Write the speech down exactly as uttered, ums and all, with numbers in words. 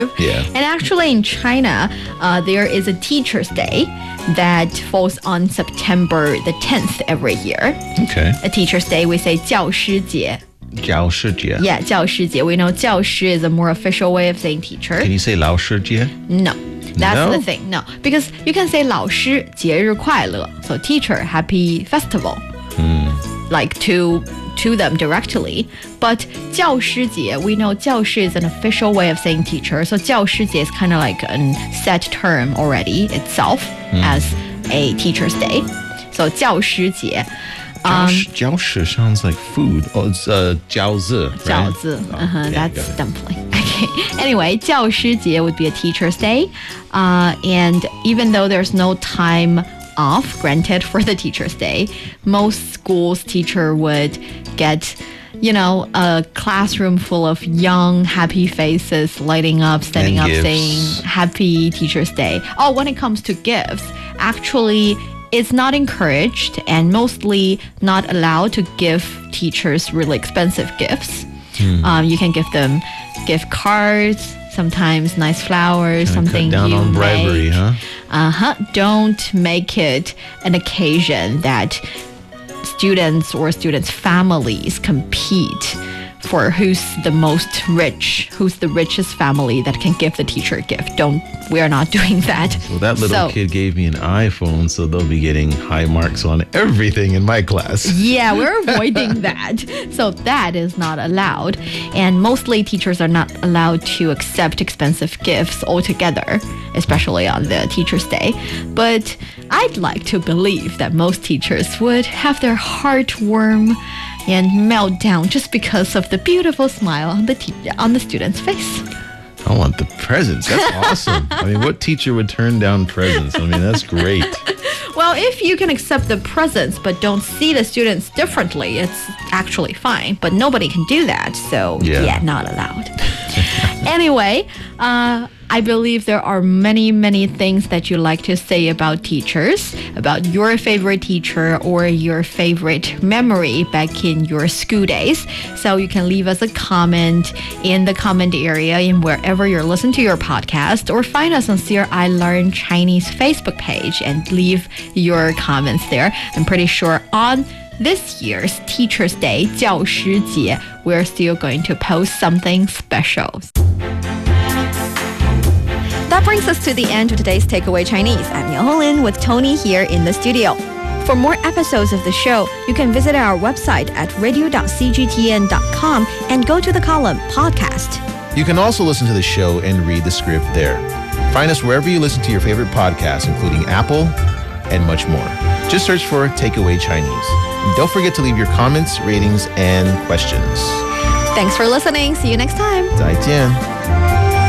Yeah. And actually in China, uh, there is a Teacher's Day that falls on September the tenth every year. Okay. A Teacher's Day, we say 教师节. 教师节. Yeah, 教师节. We know 教师 is a more official way of saying teacher. Can you say 老师节? No. That's No? the thing. No. Because you can say 老师节日快乐. So teacher, happy festival. Like to to them directly. But 教师节, we know 教师 is an official way of saying teacher. So 教师节 is kind of like a set term already itself as a teacher's day. So 教师节. Um, 教师 sounds like food. Oh, it's uh, 饺子, right? 饺子. Oh, Uh-huh, yeah, that's got it. dumpling. Okay. Anyway, 教师节 would be a teacher's day. Uh, and even though there's no time off granted for the teacher's day, most schools' teacher would get, you know, a classroom full of young, happy faces lighting up, standing And up, gifts. saying happy teacher's day. Oh, when it comes to gifts, actually, it's not encouraged and mostly not allowed to give teachers really expensive gifts. Um, you can give them gift cards, sometimes nice flowers, Kinda something cut down you on bribery, make. huh? Uh-huh. Don't make it an occasion that students or students' families compete for who's the most rich, who's the richest family that can give the teacher a gift. Don't, we are not doing that. Well, that little So- kid gave me an iPhone, so they'll be getting high marks on everything in my class. Yeah, we're avoiding that. So that is not allowed. And mostly teachers are not allowed to accept expensive gifts altogether, especially on the Teacher's Day. But I'd like to believe that most teachers would have their heart warm and melt down just because of the beautiful smile on the te- on the student's face. I want the presents. That's awesome. I mean, what teacher would turn down presents? I mean, that's great. Well, if you can accept the presents but don't see the students differently, it's actually fine. But nobody can do that, so Yeah. yeah, not allowed. Anyway, uh, I believe there are many, many things that you like to say about teachers, about your favorite teacher or your favorite memory back in your school days. So you can leave us a comment in the comment area in wherever you're listening to your podcast, or find us on C R I Learn Chinese Facebook page and leave your comments there. I'm pretty sure on this year's Teacher's Day, 教师节, we're still going to post something special. That brings us to the end of today's Takeaway Chinese. I'm Miao Honglin with Tony here in the studio. For more episodes of the show, you can visit our website at radio dot c g t n dot com and go to the column Podcast. You can also listen to the show and read the script there. Find us wherever you listen to your favorite podcasts, including Apple and much more. Just search for Takeaway Chinese. And don't forget to leave your comments, ratings, and questions. Thanks for listening. See you next time. 再见。